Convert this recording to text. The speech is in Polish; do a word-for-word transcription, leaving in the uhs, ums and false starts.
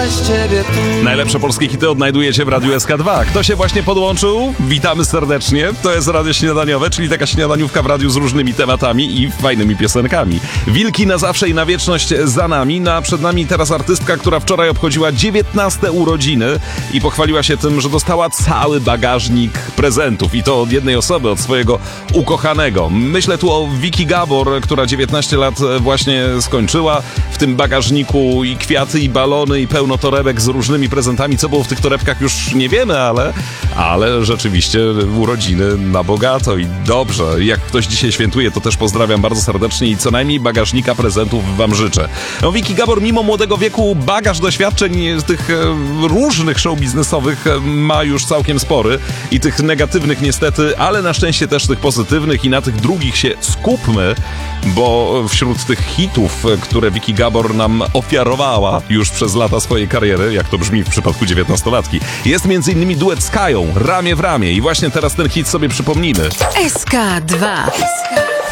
bez ciebie tu. Najlepsze polskie hity odnajdujecie w Radiu S K dwa. Kto się właśnie podłączył? Witamy serdecznie. To jest Radio Śniadaniowe, czyli taka śniadaniówka w radiu z różnymi tematami i fajnymi piosenkami. Wilki na zawsze i na wieczność za nami. No a przed nami teraz artystka, która wczoraj obchodziła dziewiętnaste urodziny i pochwaliła się tym, że dostała cały bagażnik prezentów. I to od jednej osoby, od swojego ukochanego. Myślę tu o Wiki Gabor, która dziewiętnaście lat właśnie skończyła. W tym bagażniku i kwiaty, i balony, i pełno torebek z różnymi prezentami. Co było w tych torebkach już nie wiemy, ale, ale rzeczywiście urodziny na bogato i dobrze. Jak ktoś dzisiaj świętuje, to też pozdrawiam bardzo serdecznie i co najmniej bagażnika prezentów wam życzę. No, Wiki Gabor mimo młodego wieku bagaż doświadczeń tych e, różnych show biznesowych e, ma już całkiem spory i tych negatywnych niestety, ale na szczęście też tych pozytywnych i na tych drugich się skupmy, bo wśród tych hitów, które Wiki Gabor nam ofiarowała już przez lata swojej kariery, jak to brzmi w przypadku dziewiętnastolatki, jest między innymi duet z Kają, Ramię w ramię i właśnie teraz ten hit sobie przypomnimy. S K dwa.